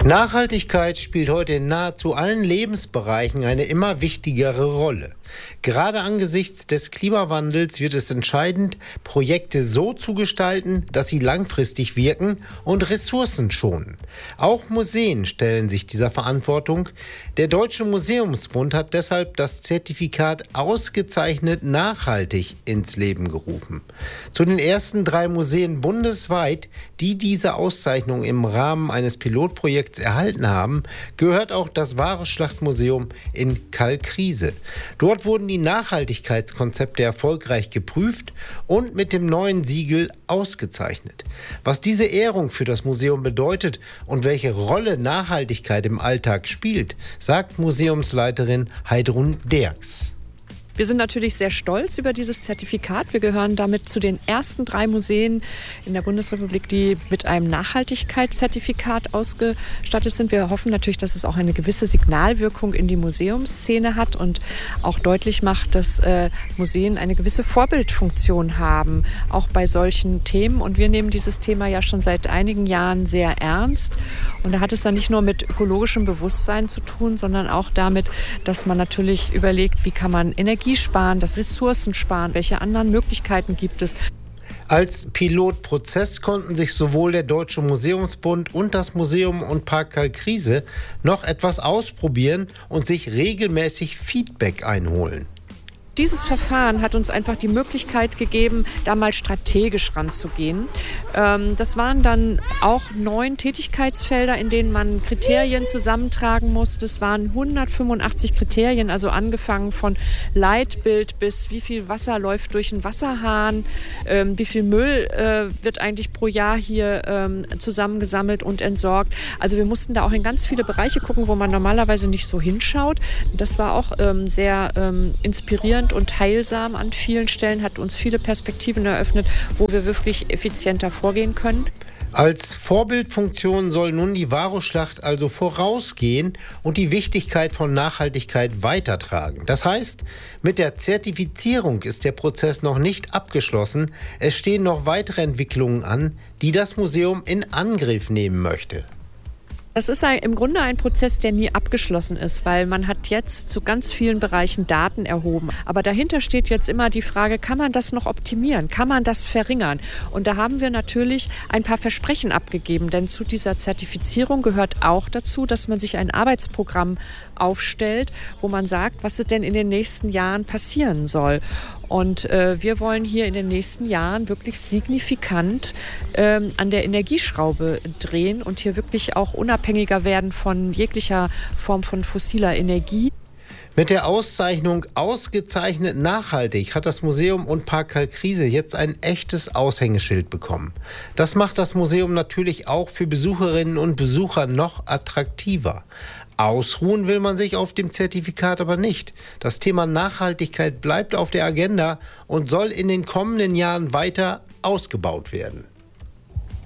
Nachhaltigkeit spielt heute in nahezu allen Lebensbereichen eine immer wichtigere Rolle. Gerade angesichts des Klimawandels wird es entscheidend, Projekte so zu gestalten, dass sie langfristig wirken und Ressourcen schonen. Auch Museen stellen sich dieser Verantwortung. Der Deutsche Museumsbund hat deshalb das Zertifikat ausgezeichnet nachhaltig ins Leben gerufen. Zu den ersten 3 Museen bundesweit, die diese Auszeichnung im Rahmen eines Pilotprojekts erhalten haben, gehört auch das Wahre-Schlacht-Museum in Kalkriese. Dort wurden die Nachhaltigkeitskonzepte erfolgreich geprüft und mit dem neuen Siegel ausgezeichnet. Was diese Ehrung für das Museum bedeutet und welche Rolle Nachhaltigkeit im Alltag spielt, sagt Museumsleiterin Heidrun Derks. Wir sind natürlich sehr stolz über dieses Zertifikat. Wir gehören damit zu den ersten 3 Museen in der Bundesrepublik, die mit einem Nachhaltigkeitszertifikat ausgestattet sind. Wir hoffen natürlich, dass es auch eine gewisse Signalwirkung in die Museumsszene hat und auch deutlich macht, dass Museen eine gewisse Vorbildfunktion haben, auch bei solchen Themen. Und wir nehmen dieses Thema ja schon seit einigen Jahren sehr ernst. Und da hat es dann nicht nur mit ökologischem Bewusstsein zu tun, sondern auch damit, dass man natürlich überlegt, wie kann man Energie sparen, das Ressourcen sparen, welche anderen Möglichkeiten gibt es. Als Pilotprozess konnten sich sowohl der Deutsche Museumsbund und das Museum und Park Kalkriese noch etwas ausprobieren und sich regelmäßig Feedback einholen. Dieses Verfahren hat uns einfach die Möglichkeit gegeben, da mal strategisch ranzugehen. Das waren dann auch 9 Tätigkeitsfelder, in denen man Kriterien zusammentragen musste. Es waren 185 Kriterien, also angefangen von Leitbild bis wie viel Wasser läuft durch einen Wasserhahn, wie viel Müll wird eigentlich pro Jahr hier zusammengesammelt und entsorgt. Also wir mussten da auch in ganz viele Bereiche gucken, wo man normalerweise nicht so hinschaut. Das war auch sehr inspirierend und heilsam an vielen Stellen, hat uns viele Perspektiven eröffnet, wo wir wirklich effizienter vorgehen können. Als Vorbildfunktion soll nun die Wahre-Schlacht also vorausgehen und die Wichtigkeit von Nachhaltigkeit weitertragen. Das heißt, mit der Zertifizierung ist der Prozess noch nicht abgeschlossen. Es stehen noch weitere Entwicklungen an, die das Museum in Angriff nehmen möchte. Das ist im Grunde ein Prozess, der nie abgeschlossen ist, weil man hat jetzt zu ganz vielen Bereichen Daten erhoben. Aber dahinter steht jetzt immer die Frage, kann man das noch optimieren? Kann man das verringern? Und da haben wir natürlich ein paar Versprechen abgegeben, denn zu dieser Zertifizierung gehört auch dazu, dass man sich ein Arbeitsprogramm aufstellt, wo man sagt, was denn in den nächsten Jahren passieren soll. Und wir wollen hier in den nächsten Jahren wirklich signifikant an der Energieschraube drehen und hier wirklich auch unabhängiger werden von jeglicher Form von fossiler Energie. Mit der Auszeichnung ausgezeichnet nachhaltig hat das Museum und Park Kalkriese jetzt ein echtes Aushängeschild bekommen. Das macht das Museum natürlich auch für Besucherinnen und Besucher noch attraktiver. Ausruhen will man sich auf dem Zertifikat aber nicht. Das Thema Nachhaltigkeit bleibt auf der Agenda und soll in den kommenden Jahren weiter ausgebaut werden.